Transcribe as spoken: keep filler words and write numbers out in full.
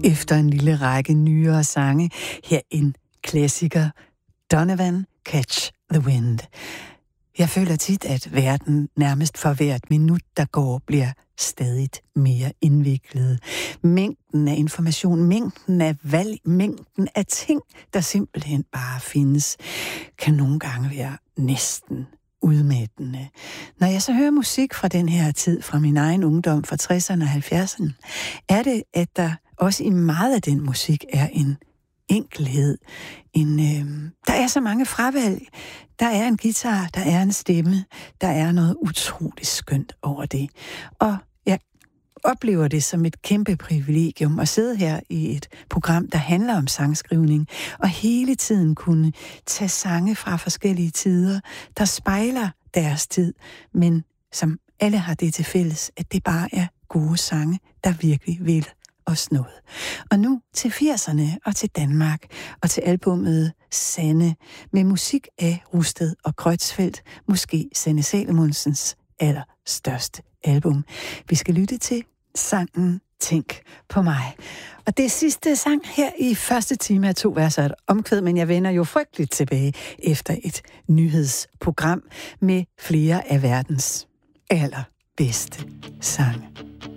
Efter en lille række nyere sange, her en klassiker, Donovan, Catch the Wind. Jeg føler tit, at verden nærmest for hvert minut, der går, bliver stadig mere indviklet. Mængden af information, mængden af valg, mængden af ting, der simpelthen bare findes, kan nogle gange være næsten udmattende. Når jeg så hører musik fra den her tid, fra min egen ungdom, fra tresserne og halvfjerdserne, er det, at der også i meget af den musik er en enkelhed. En, øh, der er så mange fravalg. Der er en guitar, der er en stemme, der er noget utroligt skønt over det. Og jeg oplever det som et kæmpe privilegium at sidde her i et program, der handler om sangskrivning, og hele tiden kunne tage sange fra forskellige tider, der spejler deres tid, men som alle har det til fælles, at det bare er gode sange, der virkelig vil os noget. Og nu til firserne og til Danmark og til albummet Sanne med musik af Rusted og Kreutzfeldt, måske Sanne Salomonsens allerstørste album. Vi skal lytte til sangen Tænk på mig. Og det er sidste sang her i første time af to vers og et omkvæd, men jeg vender jo frygteligt tilbage efter et nyhedsprogram med flere af verdens allerbedste sange.